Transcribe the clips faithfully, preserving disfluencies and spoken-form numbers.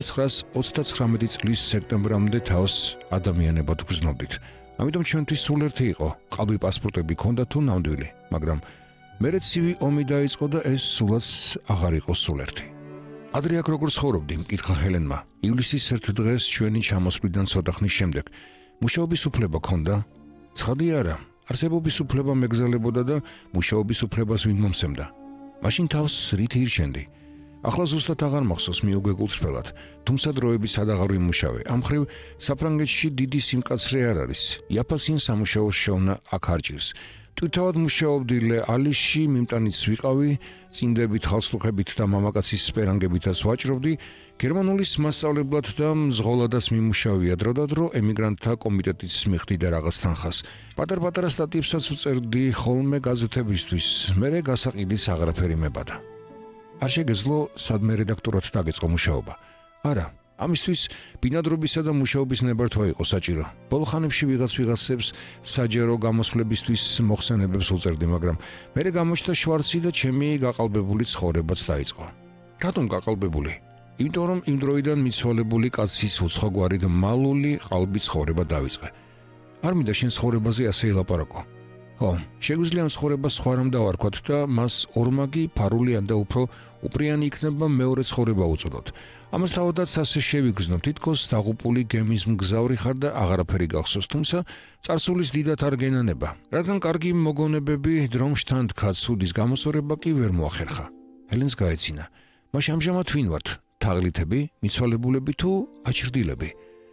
ცხრაას ოცდაცხრამეტი წლის სექტემბრამდე თავს ადამიანებად ვგრძნობდით. ამიტომ ჩვენთვის სულ ერთი იყო, ყალბი პასპორტები ქონდა თუ ნამდვილი, მაგრამ მერე ცივი ომი დაიწყო და ეს სულაც აღარ იყო სულ ერთი. ადრე აქ როგორ ცხოვრობდი, მკითხა ჰელენმა. ივლისის ერთ დღეს ჩვენი ჩამოსვლიდან ცოტა ხნის შემდეგ. მუშაობის უფლება ქონდა? ცხადი არა, არსებობის უფლება მეგზალებოდა და მუშაობის უფლებას ვინ მომსემდა. მაშინ თავს რით ირჩენდი? ახლა ზუსტად აღარ მახსოვს მიუგეგულწრფელად, თუმცა დროები სადაღარ ვიმუშავე. ამ მხრივ საფრანგეთში დიდი სიმკაცრე არ არის. იაფასინ სამუშაო შოვნა აქ არ ჭირს. ტვირთავად მუშაობდი ლე-ალიში, მიმტანიც ვიყავი, წინდებით, ხალხსლუხებით და მამაკაცის სპერანგებითაც ვაჭრობდი, გერმანულის მასწავლებლად და მზღოლადას მიმუშავია დროდადრო ემიგრანტთა კომიტეტის მიხდიდა რაღაც თანხას. პატარ-პატარა სტატიებსაც ვწერდი ხოლმე გაზეთებისთვის, მერე გასაყიდის აღარაფერი მებადა. არ შეგეძლო სადმე რედაქტორად დაგეწყო მუშაობა. არა, ამისთვის ბინადრობისა და მუშაობის ნებართვა იყო საჭირო. ბოლო ხანებში ვიღაც ვიღაცებს საჯარო გამოსვლებისთვის მოხსენებებს უწერდი, მაგრამ მერე გამოჩნდა შვარცი და ჩემი გაყალბებული ცხოვრებაც დაიწყო. რატომ გაყალბებული? იმიტომ რომ იმ დროიდან მიცვალებული კაცის უცხოგვარი და მალული ყალბი ცხოვრება დავიწყე. არ მინდა შენ ცხოვრებაზე ასე ელაპარაკო. ხო, შეგვიძლია ცხოვრებას სხვა რამ დავარქვათ და მას ორმაგი, ფარული ან და უფრო უპრიანი იქნება მეორე ცხოვრება უწოდოთ. ამას თავადაც ასე შევიგრძნობ, თითქოს დაღუპული გემის მგზავრი ხარ და აღარაფერი გახსოვს, თუმცა წარსულის დიდად არ გენანება, რადგან კარგი მოგონებები დრომშთან დგა, ცუდის გამოსწორება კი ვერ მოახერხა. ჰელენს გაეცინა. მაშ ამჟამად ვინ ვართ? თაღლითები, მიცვალებულები თუ აჩრდილები?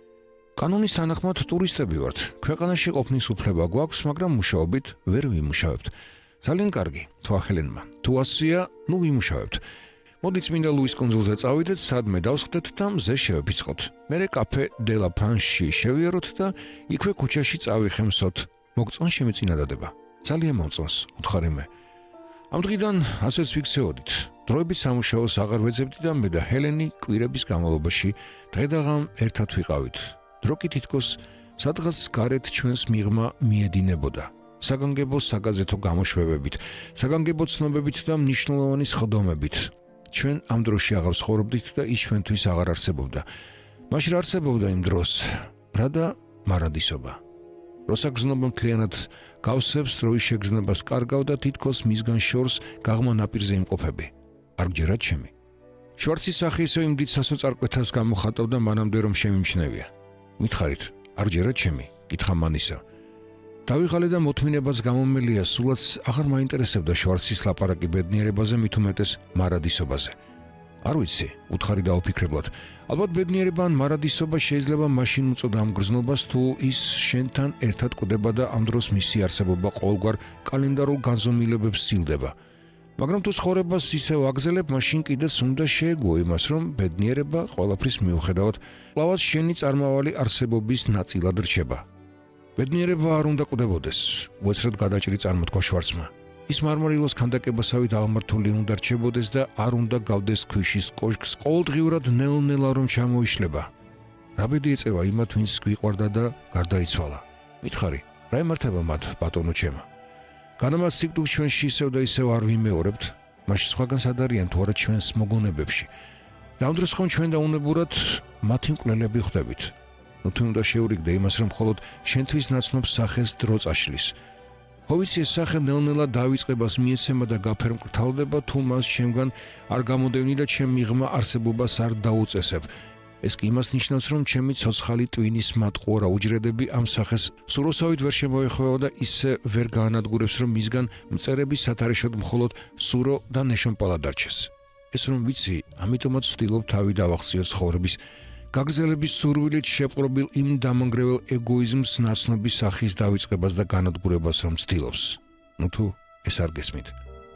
კანონის თანახმად ტურისტები ვართ. ქვეყანაში ყოფნის უფლება გვაქვს, მაგრამ მუშაობით ვერ ვიმუშავებთ. ძალიან კარგი, თქვა ჰელენმა. თუ ასეა, ნუ ვიმუშავებთ. მოდი წმინდა ლუის კუნძულზე წავიდეთ, სადმე დავსხდეთ და მზე შევფიცხოთ. მერე კაფე დე ლა ფრანში შევიაროთ და იქვე ქუჩაში წავიხემსოთ. მოგწონს ჩემი წინადადება? ძალიან მომწონს, უთხარი მე. ამ დღიდან ასეც ვიქცეოდით. დროებით სამუშაოს აღარ ვეძებდი და მე და ჰელენი კვირების განმავლობაში დღედაღამ ერთად ვიყავით. დრო კი თითქოს სადღაც გარეთ ჩვენს მიღმა მიედინებოდა. საგანგებო საგაზეთო გამოშვებებით, საგანგებო ცნობებით და მნიშვნელოვანი სხდომებით. ჩვენ ამ დროში აღარ ცხოვრობდით და ის ჩვენთვის აღარ არსებობდა. მაშინ არსებობდა იმ დროს, რა და მარადისობა. როცა გზნობა მთლიანად გავსებს, დროის შეგრძნებას კარგავ და თითქოს მისგან შორს გაღმა ნაპირზე იმყოფები. არ გჯერათ ჩემი? შვარცის სახე ისევ იმ დიდ სასოწარკვეთას გამოხატავდა მანამდე რომ შემიმჩნევია. მითხარით, არ ჯერათ ჩემი? კითხა მანისა. დავიღალე და მოთმინებას გამომელია, სულაც აღარ მაინტერესებდა შვარცის ლაპარაკი ბედნიერებაზე, მით უმეტეს მარადისობაზე. არ ვიცი, უთხარი დაუფიქრებლად. ალბათ ბედნიერება ან მარადისობა შეიძლება მაშინ უწოდა ამ გრძნობას, თუ ის შენთან ერთად კვდება და ამ დროს მისი არსებობა ყოველგვარ კალენდარულ განზომილებებს სცილდება. მაგრამ თუ ცხოვრებას ისევ აგზელებ, მაშინ კიდეც უნდა შეეგო იმას, რომ ბედნიერება ყველაფრის მიუხედავად კვლავაც შენი წარმავალი არსებობის ნაწილად რჩება. ბედნიერება არ უნდა კვდებოდეს, უეცრად გადაჭრი წარმოთქვა შვარცმა. ის მარმარილოს ქანდაკებასავით აღმართული უნდა რჩებოდეს და არ უნდა გავდეს ქვიშის კოშკს ყოველდღიურად ნელ-ნელა რომ ჩამოიშლება. რა ბედი ეწევა იმათ, ვინც გვიყვარდა და გარდაიცვალა. მითხარი, რა ემართება მათ, ბატონო ჩემო? განამაც სიკვდილს ჩვენში ისევ და ისევ არ ვიმეორებთ, მაშინ სხვაგან სად არიან თუ არა ჩვენს მოგონებებში. და ამ დროს ხომ ჩვენ და უნებურად მათი მკვლელები ხვდებით. ნუ თუ უნდა შეურიგდე იმას, რომ მხოლოდ შენთვის ნაცნობ სახეს დრო წაშლის. ხო ვიცი, ეს სახე ნელ-ნელა დავიწყებას მიეცემა და გაფერმკრთალდება, თუ მას შემგან არ გამოდევნი და ჩემ მიღმა არსებობას არ დაუწესებ. ეს კი იმას ნიშნავს, რომ ჩემი ცოცხალი ტვინის მატყუარა უჯრედები ამ სახეს სუროსავით ვერ შემოეხვევა და ისე ვერ გაანადგურებს, რომ მისგან მწერების სათარეშოდ მხოლოდ სურო და ნეშომპალა დარჩეს. ეს რომ ვიცი, ამიტომაც ვცდილობ თავი დავახციო ცხოვრების გაგზელების სურვილით შეპყრობილ იმ დამანგრეველ ეგოიზმს ნაცნობი სახის დავიწყებას და განადგურებას რომ ვცდილობს. ნუ თუ ეს არ გესმით.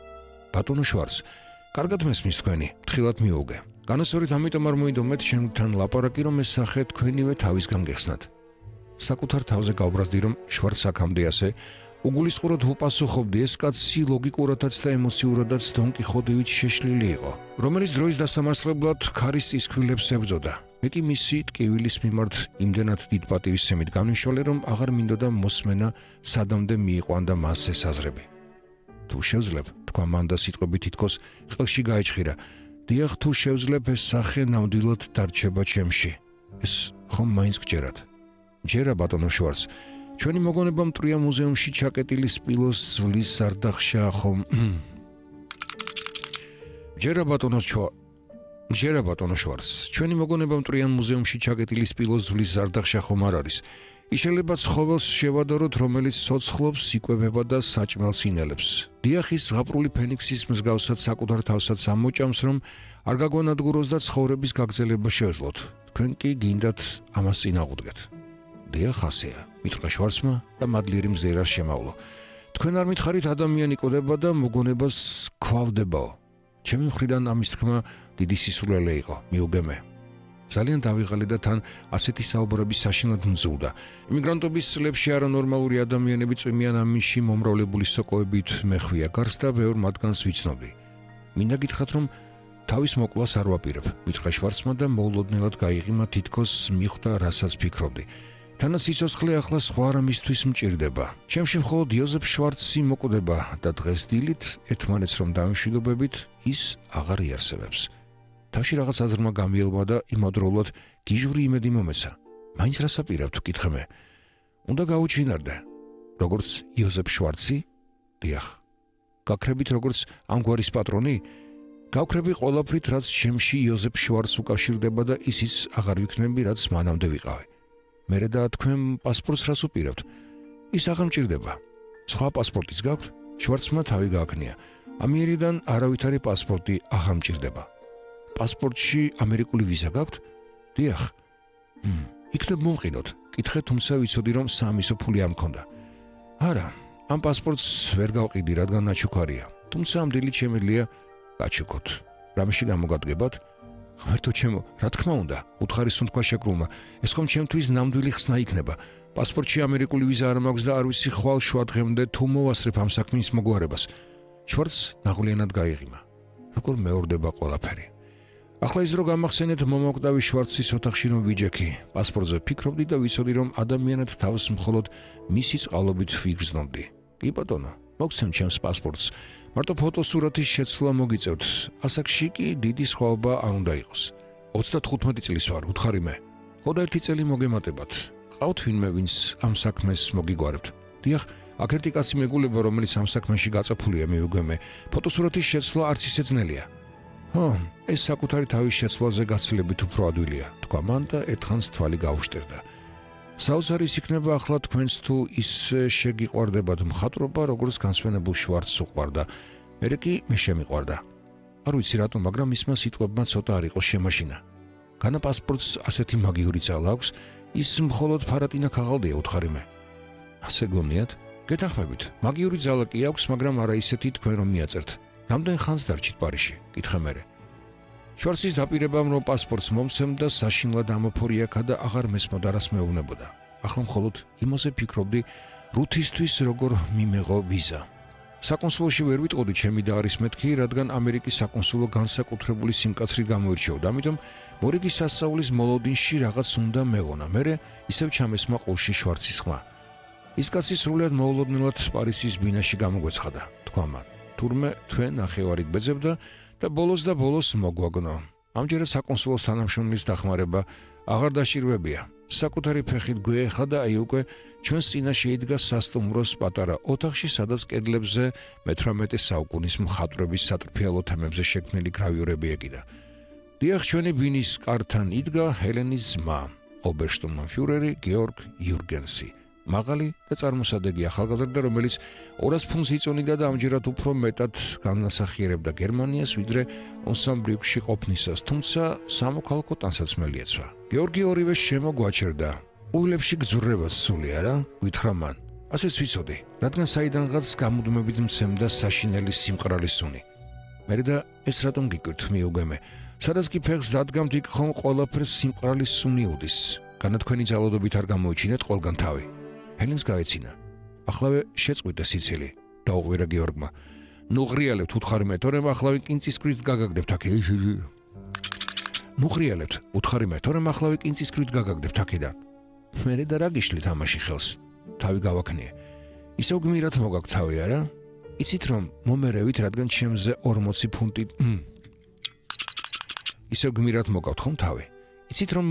ბატონო შვარც, კარგად მესმის თქვენი, თხილად მიუგე. განასწორით ამიტომ არ მოიდომეთ შენთან ლაპარაკი, რომ ეს სახე თქვენივე თავისგან გეხსნათ. საკუთარ თავზე გავბრაზდი, რომ შვარც აქამდე ასე უგულისხმურად ვუპასუხობდი, ეს კაცი ლოგიკურადაც და ემოციურადაც დონ კიხოტივით შეშლილი იყო, რომელიც დროის დასამართლებლად ქარის წისქვილებს ებრძოდა. მეტი მისი ტკივილის მიმართ იმდენად დიდ პატივისცემით განვიშვალე, რომ აღარ მინდოდა მოსმენა სადამდე მიიყვანდა მას ეს აზრები. თუ შევძლებ, თქვა მან და სიტყვები თითქოს ხელში გაეჭხირა. დიახ, თუ შევძლებ ეს სახე ნამდვილად დარჩება ჩემში. ეს ხომ მაინც გჯერათ. ჯერა ბატონო შვარც. ჩვენი მოგონება მტრია მუზეუმში ჩაკეტილი სპილოს ზვლის ზარდახშა ხომ? ჯერა ბატონო შვა. ჯერა ბატონო შვარც. ჩვენი მოგონება მტრიან მუზეუმში ჩაკეტილი სპილოს ზვლის ზარდახშა ხომ არ არის? იშლება ცხოველს შევადაროთ, რომელიც ცოცხლობს, იკვებება და საჭმელს ინელებს. დიახის ზღაპრული ფენიქსის მსგავსად საკუთარ თავსაც ამოჭამს, რომ არ გაგვანადგუროს და ცხოვრების გაგრძელება შევძლოთ. თქვენ კი გინდათ ამას წინააღმდეგეთ. დიახ, ასეა. მითხრა შვარცმა და მადლიერი მზერა შემავლო. თქვენ არ მითხარით ადამიანი ყოდება და მოგონებას ქვავდებაო. ჩემი მხრიდან ამის თქმა დიდი სისულელე იყო, მიუგემე. ძალიან დავიღალე და თან ასეთი საუბრების საშინლად მძულდა. იმიგრანტობის წლებში არანორმალური ადამიანები წვიმიან ამიში მომრავლებული სოკოებით მეხვია გარს და ბევრ მათგანს ვიცნობდი. მინდა გითხრათ, რომ თავის მოკლას არ ვაპირებ, მითხრა შვარცმა და მოულოდნელად გაიღიმა, თითქოს მიხვდა, რასაც ფიქრობდი. თანაც სიცოცხლე ახლა სხვა რამისთვის მჭირდება. ჩემში მხოლოდ იოზეფ შვარცი მოკვდება და დღეს დილით ერთმანეთს რომ დავიმშვიდობებით, ის აღარ იარსებებს. თავში რაღაც აზრმა გამიელმა და იმავდროულად გიჟური იმედი მომეცა. მაინც რას აპირებთ, ვკითხე მე. უნდა გაუჩინარდე. როგორც იოზეფ შვარცი? დიახ. გაქრებით როგორც ამგვარის პატრონი? გავქრები ყველაფრით, რაც შემში იოზეფ შვარცს უკავშირდება და ისიც აღარ ვიქნები, რაც მანამდე ვიყავი. მერე და თქვენ პასპორტს რას უპირებთ? ის აღარ მჭირდება. სხვა პასპორტიც გაქვთ? შვარცმა თავი გააკნია. ამიერიდან არავითარი პასპორტი აღარ მჭირდება. პასპორტში ამერიკული ვიზა გაქვთ? დიახ. მ, იქნებ მომყიდოთ. კითხე, თუმცა ვიცოდი, რომ საამისო ფული არ მქონდა. არა, ამ პასპორტს ვერ გავყიდი, რადგან ნაჩუქარია. თუმცა ამ დილით შემიძლია გაჩუქოთ. რამეში გამოგადგებათ? ღმერთო ჩემო, რა თქმა უნდა, უთხარი სუნთქვა შეკრულმა. ეს ხომ ჩემთვის ნამდვილი ხსნა იქნება. პასპორტში ამერიკული ვიზა არ მაქვს და არ ვიცი ხვალ შუა დღემდე თუ მოვასწრებ ამ საქმის მოგვარებას. შვარცს ნაღვლიანად გაიღიმა. როგორ მეორდება ყველაფერი. ახლა ის დრო გამახსენეთ მომოკვდავი შვარცის ოთახში რომ ვიჯექი. პასპორტზე ფიქრობდი და ვიცოდი, რომ ადამიანად თავს მხოლოდ მისი წყალობით ვიგრძნობდი. კი ბატონო, მოგცემ ჩემს პასპორტს. მარტო ფოტოსურათის შეცვლა მოგიწევთ. ასაკში კი დიდი სხვაობა არ უნდა იყოს. ოცდათხუთმეტი წლის ვარ, უთხარი მე. ხოდა ერთი წელი მოგემატებათ. ყავთ ვინმე, ვინც ამ საქმეს მოგიგვარებთ? დიახ, აქ ერთი კაცი მეგულება, რომელიც ამ საქმეში გაწაფულია, მიუგემე. ფოტოსურათის შეცვლა არც ისე ძნელია. ჰო, ეს საკუთარი თავის შეცვლაზე გაცილებით უფრო ადვილია, თქვა მან და ერთხანს თვალი გაუშტერდა. საოცარის იქნება ახლა თქვენს თუ ის შეგიყვარდებათ მხატვრობა, როგორც განსვენებულ შვარცს უყვარდა. მერე კი მე შემიყვარდა. არ ვიცი რატომ, მაგრამ მისმა სიტყვებმა ცოტა არ იყოს შემაშინა. განა პასპორტს ასეთი მაგიური ძალა აქვს, ის მხოლოდ ფარატინა ქაღალდია, უთხარი მე. ასე გონიათ? გეთანხმებით, მაგიური ძალა კი აქვს, მაგრამ არა ისეთი თქვენ რომ მიაწერთ. რამდენ ხანს დარჩით პარიზში? კითხე მერე. შვარცის დაპირებამ რომ პასპორტს მომცემ და საშინლად ამოფორიაქა და აღარ მესმოდა რას მეუბნებოდა. ახლა მხოლოდ იმაზე ფიქრობდი, რუთისთვის როგორ მიმეღო ვიზა. საკონსულოში ვერ ვიტყოდი ჩემი და არის მეთქი, რადგან ამერიკის საკონსულო განსაკუთრებული სიმკაცრით გამოირჩეოდა, ამიტომ მორიგის სასწაულის მოლოდინში რაღაც უნდა მეღონა. მერე ისევ ჩამესმა ყურში შვარცის ხმა. ის კაცი სრულად მოულოდნელად პარიზის ბინაში გამოგვეცხადა, თქვა მან. თურმე თქვენ ნახევარი გბეძებდა და ბოლოს და ბოლოს მოგვაგნო. ამჯერად საკონსულოს თანამშრომლის დახმარება აღარ დაშირვებია. საკუთარი ფეხით გვეეხა და აი უკვე ჩვენს წინაშე იდგა სასტუმროს პატარა ოთახში, სადაც კედლებზე მეთვრამეტე საუკუნის მხატვრების სატრფიალო თემებზე შექმნილი გრავიურები ეკიდა. დიახ, ჩვენი ბინის კართან იდგა ჰელენის ძმა, ობერშტურმფიურერი გეორგ იურგენსი. მაღალი და წარმოსადეგი ახალგაზრდა, რომელიც ორას ფუნტს იწონიდა და ამჯერად უფრო მეტად განასახიერებდა გერმანიას, ვიდრე ონსამბრიუკში ყოფნისას, თუმცა სამოქალაქო ტანსაცმელი ეცვა. გეორგი ორივე შემოგვაჩერდა. უილებში გძურებას სული არა? ვითხრა მან. ასეც ვიცოდი, რადგან საიდანღაც გამუდმებით მცემდა საშინელი სიმყრალის სუნი. მერე და ეს რატომ გიკვირთ, მიუგემე? სადაც კი ფეხს დადგამთ, იქ ხომ ყველაფერს სიმყრალის სუნი უდის. განა თქვენი ძალადობით არ გამოიჩინეთ ყველგან თავი. ჰელენს გაეცინა. ახლავე შეწყვიტე სიცილი, დაუღვირა გეორგმა. ნუ ღრიალებთ, უთხარი მე, თორემ ახლავე კინწისკვრით გაგაგდებთ აქ. ნუ ღრიალებთ, უთხარი მე, თორემ ახლავე კინწისკვრით გაგაგდებთ აქედან. მერე და რა გიშლით ამაში ხელს? თავი გავაქნიე. ისევ გმირად მოგაქვთ თავი, არა? იცით რომ მომერევით, რადგან ჩემზე ორმოცი ფუნტი. ისევ გმირად მოგავთ ხომ თავი? იცით რომ